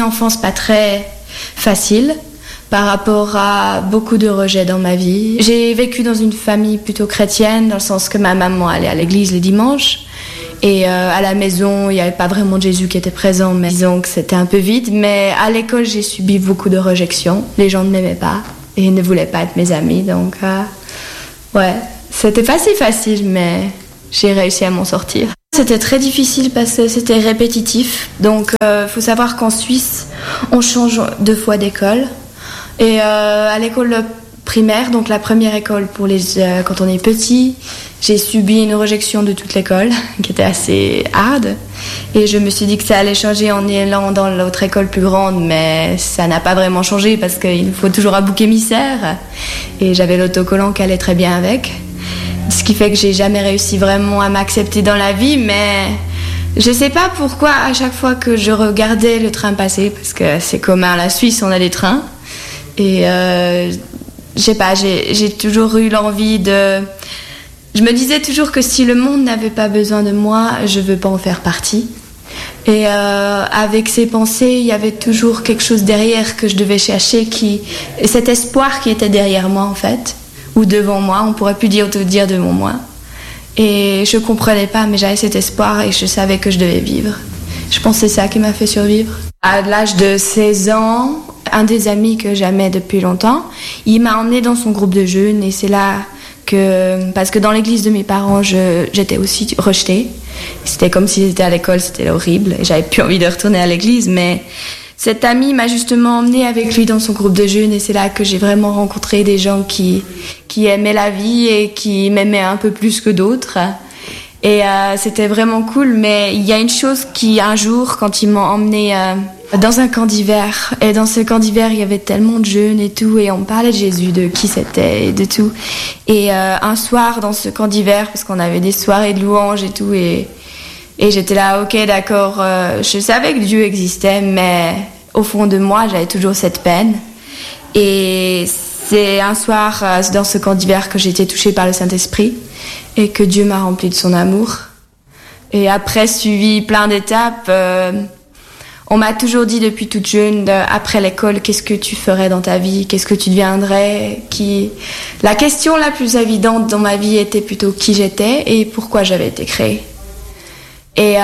enfance pas très facile par rapport à beaucoup de rejets dans ma vie. J'ai vécu dans une famille plutôt chrétienne, dans le sens que ma maman allait à l'église les dimanches. Et à la maison, il n'y avait pas vraiment de Jésus qui était présent, mais disons que c'était un peu vide. Mais à l'école, j'ai subi beaucoup de réjections. Les gens ne m'aimaient pas et ne voulaient pas être mes amis. Donc, ouais, c'était pas si facile, mais j'ai réussi à m'en sortir. C'était très difficile parce que c'était répétitif. Donc, faut savoir qu'en Suisse, on change 2 fois d'école. Et à l'école primaire, donc la première école pour quand on est petit, j'ai subi une rejection de toute l'école, qui était assez hard. Et je me suis dit que ça allait changer en allant dans l'autre école plus grande, mais ça n'a pas vraiment changé parce qu'il faut toujours un bouc émissaire. Et j'avais l'autocollant qui allait très bien avec. Ce qui fait que j'ai jamais réussi vraiment à m'accepter dans la vie, mais je sais pas pourquoi à chaque fois que je regardais le train passer, parce que c'est commun à la Suisse, on a des trains. Et je sais pas, j'ai toujours eu l'envie de... Je me disais toujours que si le monde n'avait pas besoin de moi, je veux pas en faire partie. Et avec ces pensées, il y avait toujours quelque chose derrière que je devais chercher, cet espoir qui était derrière moi en fait, ou devant moi, on pourrait plus dire devant moi. Et je comprenais pas, mais j'avais cet espoir et je savais que je devais vivre. Je pense que c'est ça qui m'a fait survivre. À l'âge de 16 ans, un des amis que j'aimais depuis longtemps, il m'a emmenée dans son groupe de jeunes et c'est là que... Parce que dans l'église de mes parents, j'étais aussi rejetée. C'était comme si j'étais à l'école, c'était horrible. Et j'avais plus envie de retourner à l'église, mais cet ami m'a justement emmenée avec lui dans son groupe de jeunes et c'est là que j'ai vraiment rencontré des gens qui aimaient la vie et qui m'aimaient un peu plus que d'autres. Et c'était vraiment cool, mais il y a une chose qui, un jour, quand ils m'ont emmenée dans un camp d'hiver, et dans ce camp d'hiver, il y avait tellement de jeunes et tout, et on parlait de Jésus, de qui c'était, et de tout. Et un soir, dans ce camp d'hiver, parce qu'on avait des soirées de louanges et tout, et j'étais là, ok, d'accord, je savais que Dieu existait, mais au fond de moi, j'avais toujours cette peine. Et c'est un soir, dans ce camp d'hiver, que j'ai été touchée par le Saint-Esprit, et que Dieu m'a remplie de son amour. Et après, suivi plein d'étapes, on m'a toujours dit depuis toute jeune, après l'école, qu'est-ce que tu ferais dans ta vie, qu'est-ce que tu deviendrais, La question la plus évidente dans ma vie était plutôt qui j'étais et pourquoi j'avais été créée. Et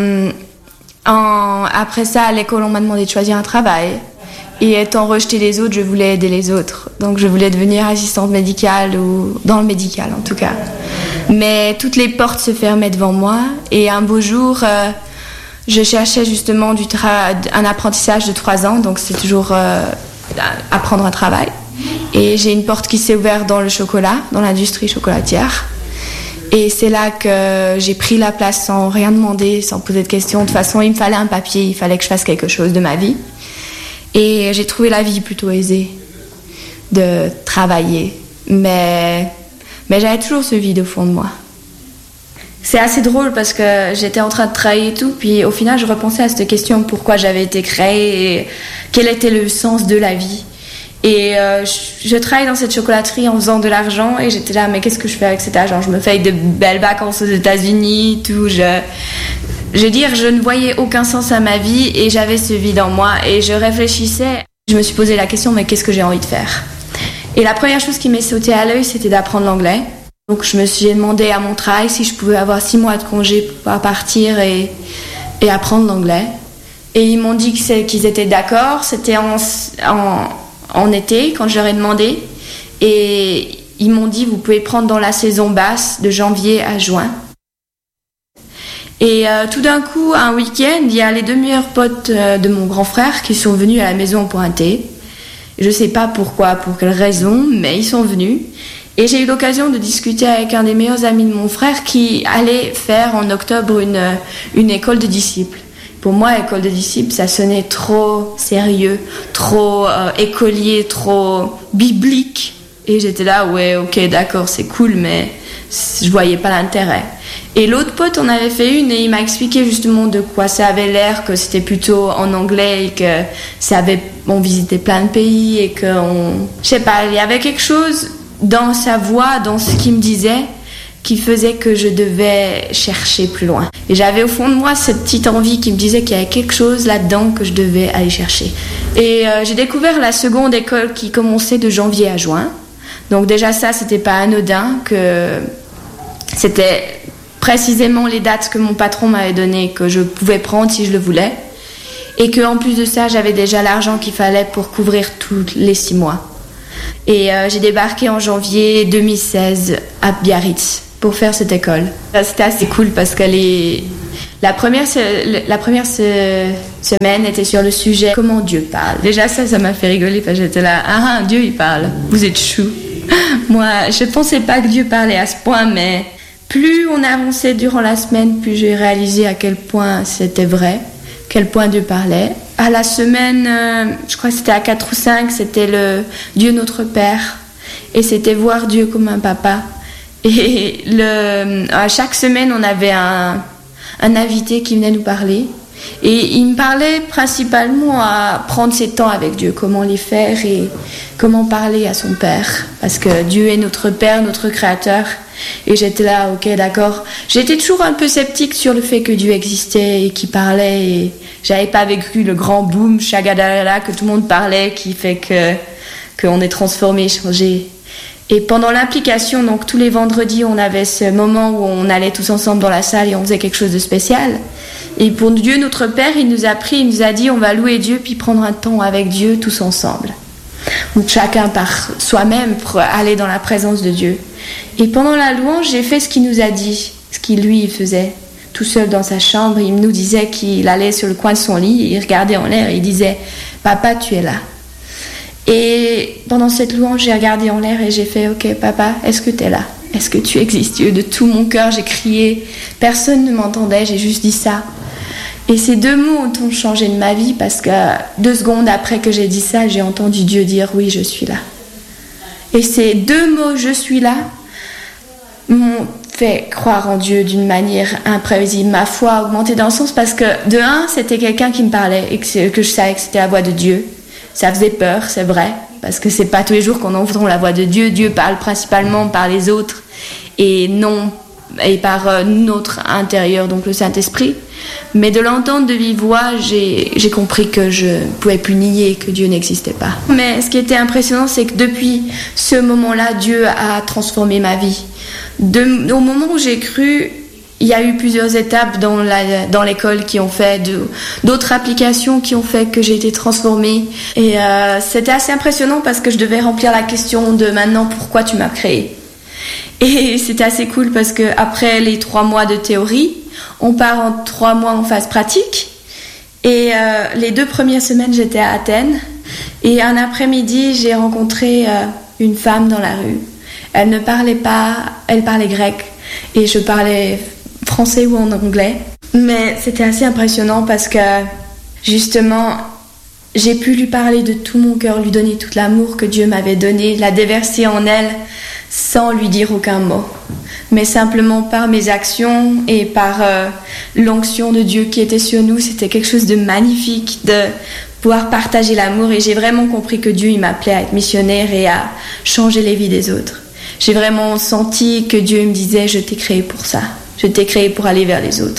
après ça, à l'école, on m'a demandé de choisir un travail. Et étant rejetée des autres, je voulais aider les autres. Donc je voulais devenir assistante médicale ou dans le médical en tout cas. Mais toutes les portes se fermaient devant moi. Et un beau jour, je cherchais justement un apprentissage de 3 ans. Donc c'est toujours apprendre un travail. Et j'ai une porte qui s'est ouverte dans le chocolat, dans l'industrie chocolatière. Et c'est là que j'ai pris la place sans rien demander, sans poser de questions. De toute façon, il me fallait un papier, il fallait que je fasse quelque chose de ma vie. Et j'ai trouvé la vie plutôt aisée de travailler. Mais j'avais toujours ce vide au fond de moi. C'est assez drôle parce que j'étais en train de travailler et tout, puis au final, je repensais à cette question de pourquoi j'avais été créée et quel était le sens de la vie. Et je travaille dans cette chocolaterie en faisant de l'argent et j'étais là, mais qu'est-ce que je fais avec cet argent ? Je me fais de belles vacances aux États-Unis, tout. Je veux dire, je ne voyais aucun sens à ma vie et j'avais ce vide en moi et je réfléchissais. Je me suis posé la question, mais qu'est-ce que j'ai envie de faire ? Et la première chose qui m'est sautée à l'œil, c'était d'apprendre l'anglais. Donc je me suis demandé à mon travail si je pouvais avoir 6 mois de congé pour pouvoir partir et apprendre l'anglais. Et ils m'ont dit qu'ils étaient d'accord. C'était en été, quand je leur ai demandé. Et ils m'ont dit, vous pouvez prendre dans la saison basse, de janvier à juin. Et tout d'un coup, un week-end, il y a les 2 meilleurs potes de mon grand frère qui sont venus à la maison pour un thé. Je sais pas pourquoi, pour quelle raison, mais ils sont venus. Et j'ai eu l'occasion de discuter avec un des meilleurs amis de mon frère qui allait faire en octobre une école de disciples. Pour moi, école de disciples, ça sonnait trop sérieux, trop écolier, trop biblique. Et j'étais là, ouais, ok, d'accord, c'est cool, mais je voyais pas l'intérêt. Et l'autre pote, on avait fait une et il m'a expliqué justement de quoi ça avait l'air, que c'était plutôt en anglais et que on visitait plein de pays et je sais pas, il y avait quelque chose dans sa voix, dans ce qu'il me disait, qui faisait que je devais chercher plus loin. Et j'avais au fond de moi cette petite envie qui me disait qu'il y avait quelque chose là-dedans que je devais aller chercher. Et j'ai découvert la seconde école qui commençait de janvier à juin. Donc déjà ça, c'était pas anodin, que c'était précisément les dates que mon patron m'avait données, que je pouvais prendre si je le voulais. Et qu'en plus de ça, j'avais déjà l'argent qu'il fallait pour couvrir tous les 6 mois. Et j'ai débarqué en janvier 2016 à Biarritz pour faire cette école. C'était assez cool parce que la première semaine était sur le sujet comment Dieu parle. Déjà ça m'a fait rigoler parce que j'étais là, Dieu il parle, vous êtes chou. Moi, je pensais pas que Dieu parlait à ce point, mais plus on avançait durant la semaine, plus j'ai réalisé à quel point c'était vrai, quel point Dieu parlait. À la semaine, je crois que c'était à 4 ou 5, c'était le Dieu notre Père. Et c'était voir Dieu comme un papa. Et à chaque semaine, on avait un invité qui venait nous parler. Et il me parlait principalement à prendre ses temps avec Dieu, comment les faire et comment parler à son Père. Parce que Dieu est notre Père, notre Créateur. Et j'étais là, ok, d'accord. J'étais toujours un peu sceptique sur le fait que Dieu existait et qu'il parlait. Et j'avais pas vécu le grand boom, chagadala, que tout le monde parlait, qui fait qu'on est transformé, changé. Et pendant l'implication, donc tous les vendredis, on avait ce moment où on allait tous ensemble dans la salle et on faisait quelque chose de spécial. Et pour Dieu, notre Père, il nous a dit, on va louer Dieu puis prendre un temps avec Dieu tous ensemble. Donc chacun par soi-même pour aller dans la présence de Dieu. Et pendant la louange, j'ai fait ce qu'il nous a dit, ce qu'il lui faisait. Tout seul dans sa chambre, il nous disait qu'il allait sur le coin de son lit, il regardait en l'air et il disait « Papa, tu es là ». Et pendant cette louange, j'ai regardé en l'air et j'ai fait « Ok, papa, est-ce que tu es là ? Est-ce que tu existes, Dieu ?» De tout mon cœur, j'ai crié. Personne ne m'entendait, j'ai juste dit ça. Et ces 2 mots ont changé de ma vie parce que 2 secondes après que j'ai dit ça, j'ai entendu Dieu dire « Oui, je suis là ». Et ces 2 mots « Je suis là » m'ont fait croire en Dieu d'une manière imprévisible. Ma foi a augmenté dans le sens parce que de un, c'était quelqu'un qui me parlait et que je savais que c'était la voix de Dieu. Ça faisait peur, c'est vrai, parce que c'est pas tous les jours qu'on entend la voix de Dieu. Dieu parle principalement par les autres et par notre intérieur, donc le Saint-Esprit. Mais de l'entendre de vive voix, j'ai compris que je ne pouvais plus nier que Dieu n'existait pas. Mais ce qui était impressionnant, c'est que depuis ce moment-là, Dieu a transformé ma vie. Au moment où j'ai cru, il y a eu plusieurs étapes dans l'école qui ont fait d'autres applications qui ont fait que j'ai été transformée. Et c'était assez impressionnant parce que je devais remplir la question de maintenant, pourquoi tu m'as créée ? Et c'était assez cool parce que après les 3 mois de théorie, on part en 3 mois en phase pratique. Et les 2 premières semaines, j'étais à Athènes. Et un après-midi, j'ai rencontré une femme dans la rue. Elle ne parlait pas, elle parlait grec. Et je parlais français ou en anglais. Mais c'était assez impressionnant parce que, justement, j'ai pu lui parler de tout mon cœur, lui donner tout l'amour que Dieu m'avait donné, la déverser en elle sans lui dire aucun mot. Mais simplement par mes actions et par l'onction de Dieu qui était sur nous, c'était quelque chose de magnifique de pouvoir partager l'amour. Et j'ai vraiment compris que Dieu il m'appelait à être missionnaire et à changer les vies des autres. J'ai vraiment senti que Dieu me disait « Je t'ai créé pour ça, je t'ai créé pour aller vers les autres ».